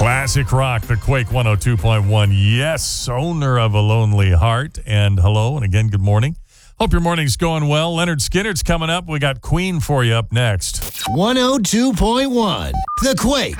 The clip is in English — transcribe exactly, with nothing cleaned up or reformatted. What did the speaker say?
Classic rock, the Quake one oh two point one. Yes, owner of a lonely heart. And hello, and again, good morning. Hope your morning's going well. Leonard Skinner's coming up. We got Queen for you up next. one oh two point one, the Quake